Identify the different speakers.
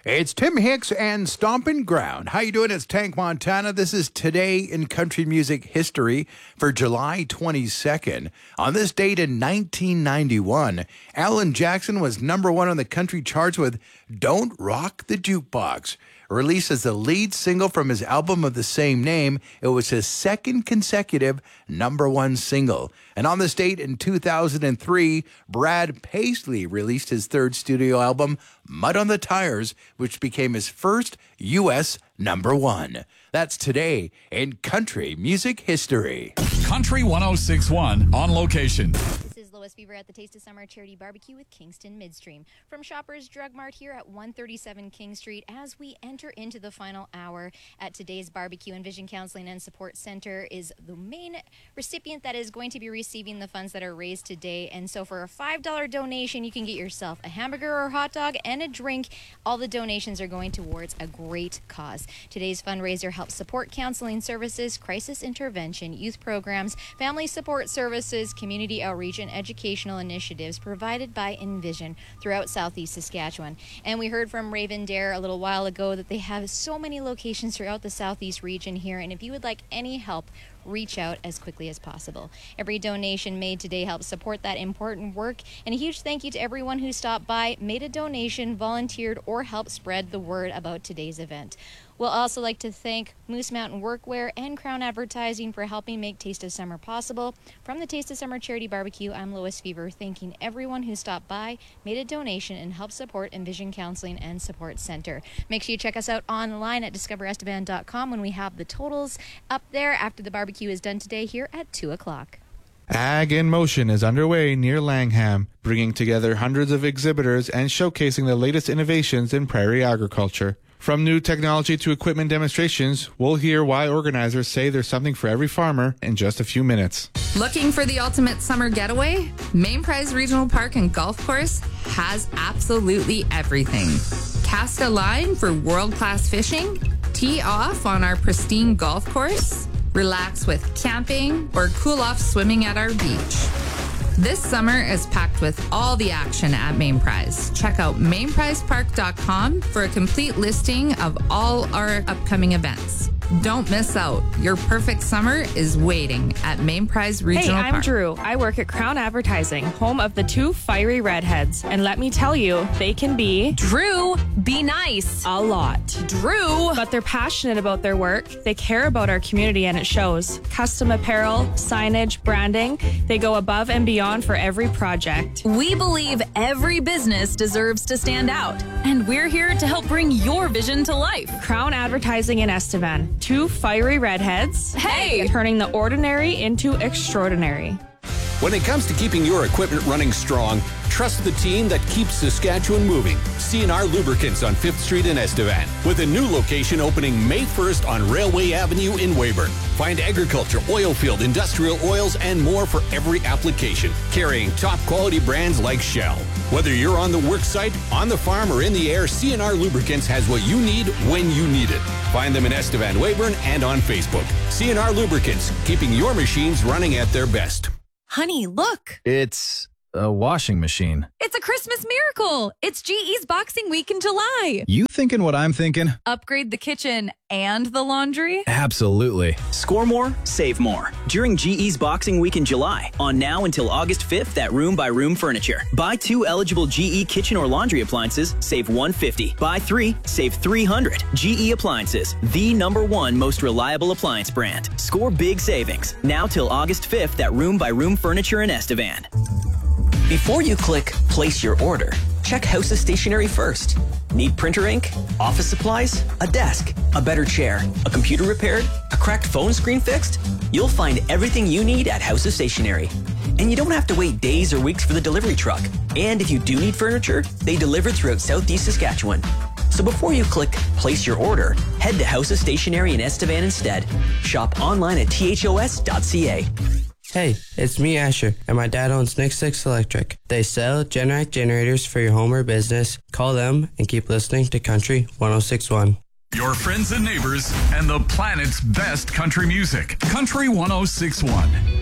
Speaker 1: It's Tim Hicks and Stompin' Ground. How you doing? It's Tank Montana. This is Today in Country Music History for July 22nd. On this date in 1991, Alan Jackson was number one on the country charts with Don't Rock the Jukebox. Released as the lead single from his album of the same name, it was his second consecutive number one single. And on this date in 2003, Brad Paisley released his third studio album, Mud on the Tires, which became his first U.S. number one. That's Today in Country Music History.
Speaker 2: Country 106.1 on location.
Speaker 3: Lois Fever at the Taste of Summer Charity Barbecue with Kingston Midstream. From Shoppers Drug Mart here at 137 King Street, as we enter into the final hour at today's barbecue, Envision Counseling and Support Center is the main recipient that is going to be receiving the funds that are raised today. And so for a $5 donation, you can get yourself a hamburger or hot dog and a drink. All the donations are going towards a great cause. Today's fundraiser helps support counseling services, crisis intervention, youth programs, family support services, community outreach, and educational initiatives provided by Envision throughout Southeast Saskatchewan. And we heard from Raven Dare a little while ago that they have so many locations throughout the Southeast region here, and if you would like any help, reach out as quickly as possible. Every donation made today helps support that important work, and a huge thank you to everyone who stopped by, made a donation, volunteered, or helped spread the word about today's event. We'll also like to thank Moose Mountain Workwear and Crown Advertising for helping make Taste of Summer possible. From the Taste of Summer Charity Barbecue, I'm Lois Fever, thanking everyone who stopped by, made a donation, and helped support Envision Counseling and Support Center. Make sure you check us out online at discoverestevan.com when we have the totals up there after the barbecue is done today here at 2 o'clock.
Speaker 4: Ag in Motion is underway near Langham, bringing together hundreds of exhibitors and showcasing the latest innovations in prairie agriculture. From new technology to equipment demonstrations, we'll hear why organizers say there's something for every farmer in just a few minutes.
Speaker 5: Looking for the ultimate summer getaway? Main Prize Regional Park and Golf Course has absolutely everything. Cast a line for world-class fishing, tee off on our pristine golf course, relax with camping, or cool off swimming at our beach. This summer is packed with all the action at Main Prize. Check out mainprizepark.com for a complete listing of all our upcoming events. Don't miss out. Your perfect summer is waiting at Main Prize Regional Park.
Speaker 6: Hey, I'm Drew. I work at Crown Advertising, home of the two fiery redheads. And let me tell you, they can be...
Speaker 7: Drew, be nice.
Speaker 6: A lot.
Speaker 7: Drew.
Speaker 6: But they're passionate about their work. They care about our community and it shows. Custom apparel, signage, branding. They go above and beyond for every project.
Speaker 7: We believe every business deserves to stand out. And we're here to help bring your vision to life.
Speaker 6: Crown Advertising in Estevan. Two fiery redheads.
Speaker 7: Hey!
Speaker 6: Turning the ordinary into extraordinary.
Speaker 8: When it comes to keeping your equipment running strong, trust the team that keeps Saskatchewan moving. C&R Lubricants on 5th Street in Estevan, with a new location opening May 1st on Railway Avenue in Weyburn. Find agriculture, oil field, industrial oils, and more for every application, carrying top quality brands like Shell. Whether you're on the work site, on the farm, or in the air, C&R Lubricants has what you need when you need it. Find them in Estevan, Weyburn, and on Facebook. C&R Lubricants, keeping your machines running at their best.
Speaker 7: Honey, look.
Speaker 9: It's a washing machine.
Speaker 7: It's a Christmas miracle. It's GE's Boxing Week in July.
Speaker 9: You thinking what I'm thinking?
Speaker 7: Upgrade the kitchen and the laundry?
Speaker 9: Absolutely.
Speaker 10: Score more, save more. During GE's Boxing Week in July. On now until August 5th at Room by Room Furniture. Buy 2 eligible GE kitchen or laundry appliances, save $150. Buy 3, save $300. GE Appliances, the #1 most reliable appliance brand. Score big savings. Now till August 5th at Room by Room Furniture in Estevan. Before you click place your order, check House of Stationery first. Need printer ink, office supplies, a desk, a better chair, a computer repaired, a cracked phone screen fixed? You'll find everything you need at House of Stationery. And you don't have to wait days or weeks for the delivery truck. And if you do need furniture, they deliver throughout Southeast Saskatchewan. So before you click place your order, head to House of Stationery in Estevan instead. Shop online at thos.ca.
Speaker 11: Hey, it's me, Asher, and my dad owns Nick 6 Electric. They sell Generac generators for your home or business. Call them and keep listening to Country 106.1.
Speaker 2: Your friends and neighbors and the planet's best country music. Country 106.1.